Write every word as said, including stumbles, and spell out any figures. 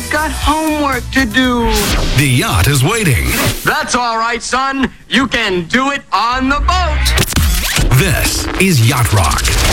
I've got homework to do. The yacht is waiting. That's all right, son. You can do it on the boat. This is Yacht Rock.